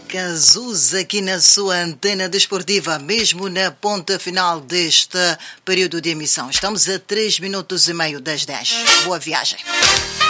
Cazuz aqui na sua antena desportiva, mesmo na ponta final deste período de emissão. Estamos a 3 minutos e meio das 10. Boa viagem.